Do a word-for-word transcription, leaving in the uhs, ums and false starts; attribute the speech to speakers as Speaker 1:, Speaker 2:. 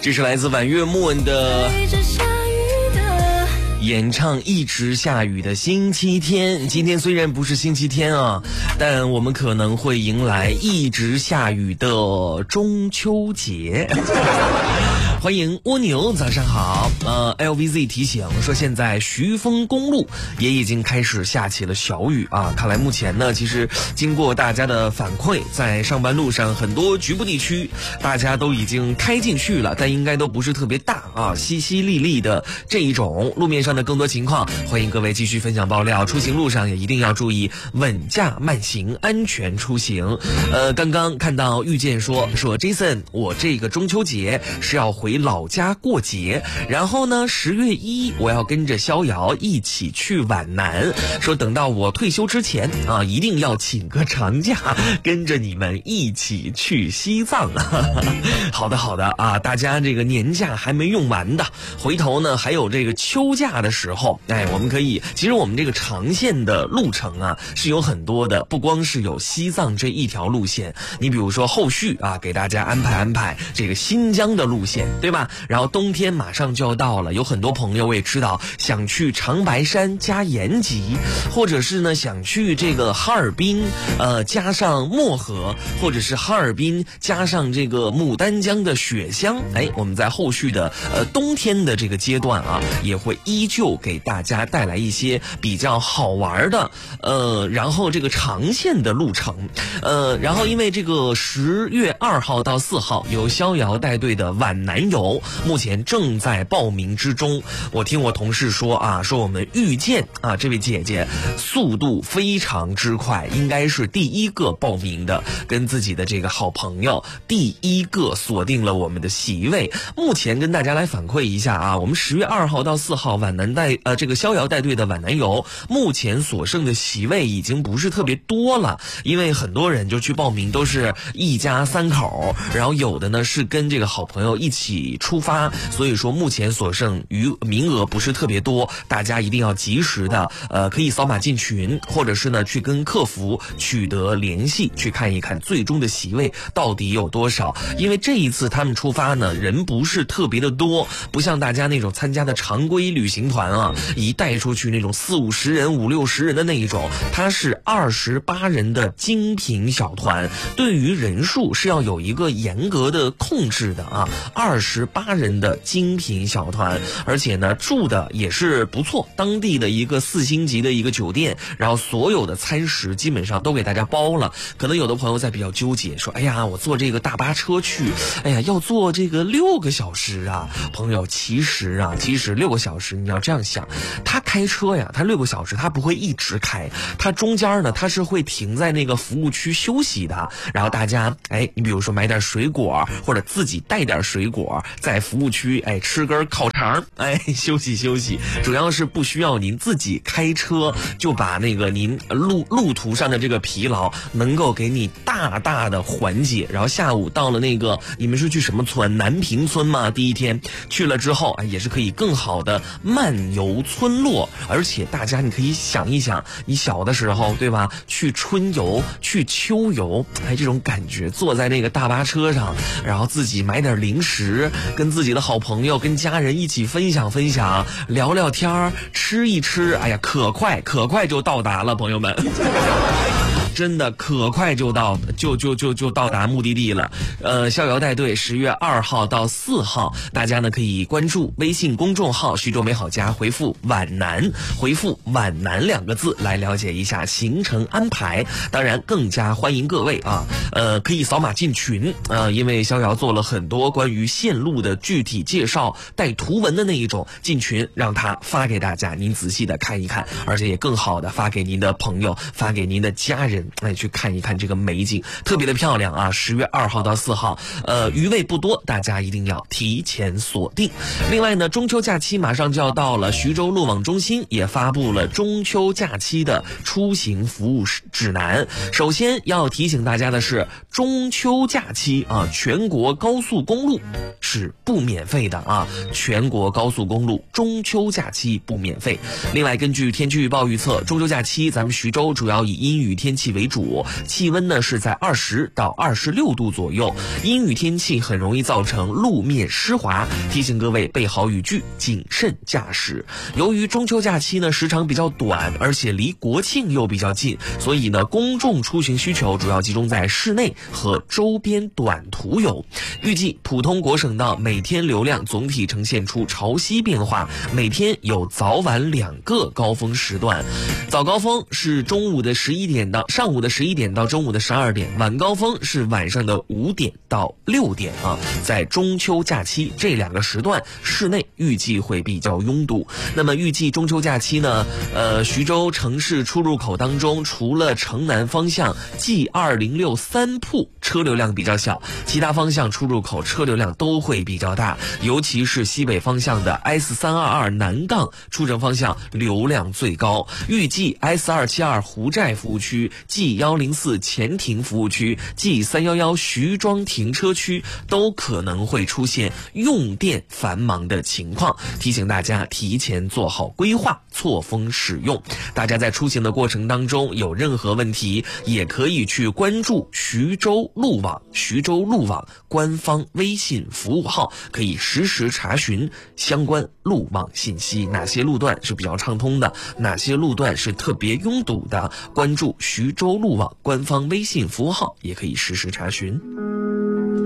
Speaker 1: 这是来自婉约莫恩的演唱一直下雨的星期天。今天虽然不是星期天啊，但我们可能会迎来一直下雨的中秋节。欢迎蜗牛，早上好。呃 L V Z 提醒说，现在徐丰公路也已经开始下起了小雨啊。看来目前呢，其实经过大家的反馈，在上班路上很多局部地区大家都已经开进去了，但应该都不是特别大啊，淅淅沥沥的这一种。路面上的更多情况，欢迎各位继续分享爆料。出行路上也一定要注意稳驾慢行，安全出行。呃，刚刚看到遇见说说 Jason， 我这个中秋节是要回老家过节，然后呢十月一我要跟着逍遥一起去皖南，说等到我退休之前啊，一定要请个长假，跟着你们一起去西藏。好的好的啊，大家这个年假还没用完的，回头呢还有这个秋假的时候，哎，我们可以，其实我们这个长线的路程啊是有很多的，不光是有西藏这一条路线，你比如说后续啊给大家安排安排这个新疆的路线，对吧？然后冬天马上就要到了，有很多朋友我也知道想去长白山加延吉，或者是呢想去这个哈尔滨呃加上漠河，或者是哈尔滨加上这个牡丹江的雪乡。哎，我们在后续的呃冬天的这个阶段啊，也会依旧给大家带来一些比较好玩的呃然后这个长线的路程。呃然后因为这个十月二号到四号由逍遥带队的皖南游目前正在报名之中。我听我同事说啊，说我们遇见啊这位姐姐速度非常之快，应该是第一个报名的，跟自己的这个好朋友第一个锁定了我们的席位。目前跟大家来反馈一下啊，我们十月二号到四号皖南带呃这个逍遥带队的皖南游，目前所剩的席位已经不是特别多了，因为很多人就去报名都是一家三口，然后有的呢是跟这个好朋友一起出发，所以说目前所剩余名额不是特别多，大家一定要及时的呃可以扫码进群，或者是呢去跟客服取得联系，去看一看最终的席位到底有多少。因为这一次他们出发呢人不是特别的多，不像大家那种参加的常规旅行团啊，一带出去那种四五十人五六十人的那一种，它是二十八人的精品小团，对于人数是要有一个严格的控制的啊，二十八人的精品小团，而且呢住的也是不错，当地的一个四星级的一个酒店，然后所有的餐食基本上都给大家包了。可能有的朋友在比较纠结，说哎呀我坐这个大巴车去，哎呀要坐这个六个小时啊。朋友其实啊其实六个小时你要这样想，他开车呀，他六个小时他不会一直开，他中间呢他是会停在那个服务区休息的，然后大家哎你比如说买点水果，或者自己带点水果在服务区哎吃根烤肠哎休息休息，主要是不需要您自己开车，就把那个您路路途上的这个疲劳能够给你大大的缓解。然后下午到了那个你们是去什么村，南屏村嘛，第一天去了之后哎也是可以更好的漫游村落。而且大家你可以想一想，你小的时候对吧，去春游去秋游，哎这种感觉，坐在那个大巴车上，然后自己买点零食，跟自己的好朋友跟家人一起分享分享，聊聊天吃一吃，哎呀可快可快就到达了，朋友们。真的可快就到就就就就到达目的地了。呃，逍遥带队十月二号到四号，大家呢可以关注微信公众号徐州美好家，回复皖南，回复皖南两个字来了解一下行程安排。当然更加欢迎各位啊，呃可以扫码进群啊、呃，因为逍遥做了很多关于线路的具体介绍，带图文的那一种，进群让他发给大家，您仔细的看一看，而且也更好的发给您的朋友，发给您的家人。来去看一看这个美景，特别的漂亮啊！十月二号到四号，呃，余位不多，大家一定要提前锁定。另外呢，中秋假期马上就要到了，徐州路网中心也发布了中秋假期的出行服务指南。首先要提醒大家的是，中秋假期啊，全国高速公路使是不免费的啊，全国高速公路中秋假期不免费。另外，根据天气预报预测，中秋假期咱们徐州主要以阴雨天气为主，气温呢是在二十到二十六度左右。阴雨天气很容易造成路面湿滑，提醒各位备好雨具，谨慎驾驶。由于中秋假期呢时长比较短，而且离国庆又比较近，所以呢公众出行需求主要集中在市内和周边短途游。预计普通国省道每天流量总体呈现出潮汐变化，每天有早晚两个高峰时段。早高峰是中午的十一点到上午的十一点到中午的十二点，晚高峰是晚上的五点到六点啊。在中秋假期这两个时段，市内预计会比较拥堵。那么预计中秋假期呢，呃，徐州城市出入口当中，除了城南方向 G 二零六三铺车流量比较小，其他方向出入口车流量都会比较大，尤其是西北方向的 S 三二二南杠出城方向流量最高。预计 S 二七二湖寨服务区、G 一零四前庭服务区、G 三一一徐庄停车区都可能会出现用电繁忙的情况，提醒大家提前做好规划，错峰使用。大家在出行的过程当中有任何问题，也可以去关注徐州路网徐州路网官方微信服务号，可以实时查询相关路网信息，哪些路段是比较畅通的，哪些路段是特别拥堵的，关注徐州路网官方微信服务号也可以实时查询。